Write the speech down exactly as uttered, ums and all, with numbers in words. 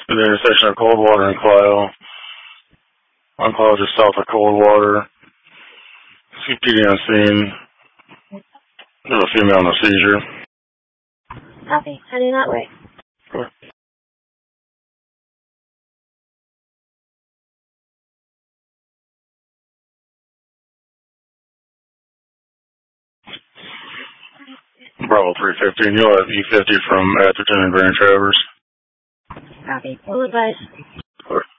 The intersection of Coldwater and Clio. On Clio just south of Coldwater. C P D on scene. There's a female in a seizure. Copy. Heading that way. Cool. Bravo three fifteen, you'll have E fifty from Atherton and Grand Traverse. Copy. Full advice. Cool.